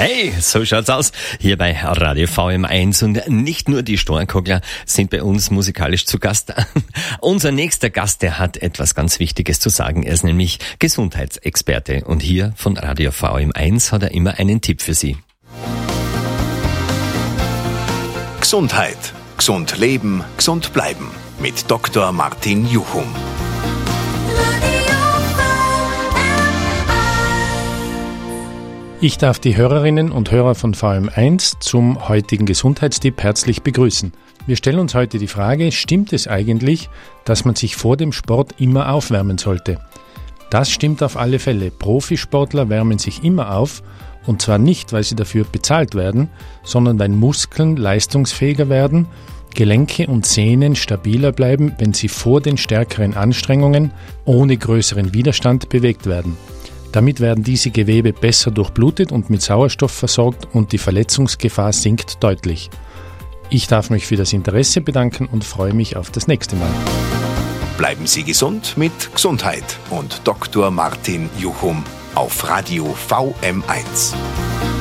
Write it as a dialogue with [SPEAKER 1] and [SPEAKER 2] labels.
[SPEAKER 1] Hey, so schaut's aus hier bei Radio VM1 und nicht nur die Stornkogler sind bei uns musikalisch zu Gast. Unser nächster Gast, der hat etwas ganz Wichtiges zu sagen. Er ist nämlich Gesundheitsexperte und hier von Radio VM1 hat er immer einen Tipp für Sie.
[SPEAKER 2] Gesundheit. Gesund leben, gesund bleiben. Mit Dr. Martin Juchum.
[SPEAKER 3] Ich darf die Hörerinnen und Hörer von VM1 zum heutigen Gesundheitstipp herzlich begrüßen. Wir stellen uns heute die Frage, stimmt es eigentlich, dass man sich vor dem Sport immer aufwärmen sollte? Das stimmt auf alle Fälle. Profisportler wärmen sich immer auf, und zwar nicht, weil sie dafür bezahlt werden, sondern weil Muskeln leistungsfähiger werden, Gelenke und Sehnen stabiler bleiben, wenn sie vor den stärkeren Anstrengungen ohne größeren Widerstand bewegt werden. Damit werden diese Gewebe besser durchblutet und mit Sauerstoff versorgt und die Verletzungsgefahr sinkt deutlich. Ich darf mich für das Interesse bedanken und freue mich auf das nächste Mal.
[SPEAKER 2] Bleiben Sie gesund mit Gesundheit und Dr. Martin Juchum auf Radio VM1.